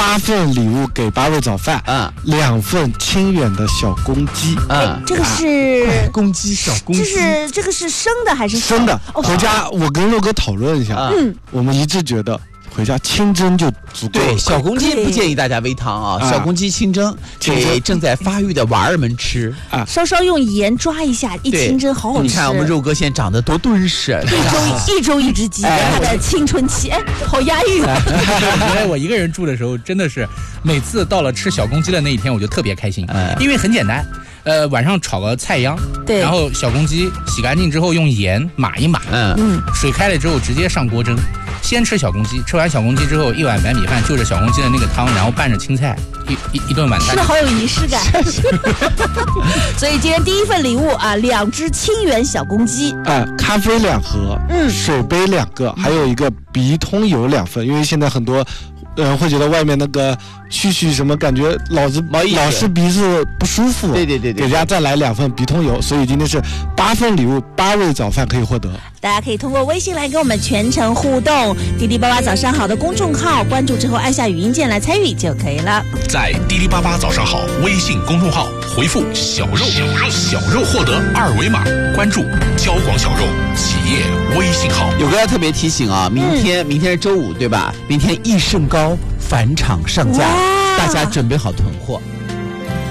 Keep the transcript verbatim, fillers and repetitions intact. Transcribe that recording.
八份礼物给八位早饭， 嗯， 两份清远的小公鸡， 嗯， 这个是、 啊、公鸡小公鸡， 这是这个是生的还是生的？ 哦、 回家我跟洛哥讨论一下， 嗯， 我们一致觉得。回家清蒸就足够了。 对，小公鸡不建议大家煨汤啊，小公鸡清蒸给正在发育的娃儿们吃啊，稍稍用盐抓一下，一清蒸好好吃。 你看我们肉哥现在长得多敦实， 一周一周一只鸡，他的青春期，哎，好押韵啊！ 原来我一个人住的时候，真的是每次到了吃小公鸡的那一天，我就特别开心，因为很简单。呃，晚上炒个菜秧， 对， 然后小公鸡洗干净之后用盐码一码， 嗯嗯，水开了之后直接上锅蒸，先吃小公鸡，吃完小公鸡之后一碗白米饭，就着小公鸡的那个汤，然后拌着青菜，一一一顿晚餐， 吃的好有仪式感。所以今天第一份礼物啊，两只清远小公鸡， 哎，咖啡两盒， 嗯， 水杯两个，还有一个鼻通油两份，因为现在很多人会觉得外面那个絮絮什么感觉老子老是鼻子不舒服， 对对对对， 给大家再来两份鼻通油，所以今天是八份礼物，八位早饭可以获得。 大家可以通过微信来跟我们全程互动，滴滴八八早上好的公众号关注之后按下语音键来参与就可以了。 在滴滴八八早上好微信公众号回复小肉小肉小肉获得二维码，关注交广小肉企业微信号。 有个要特别提醒啊，明天、嗯、明天是周五对吧？明天益盛高返场上架，大家准备好囤货。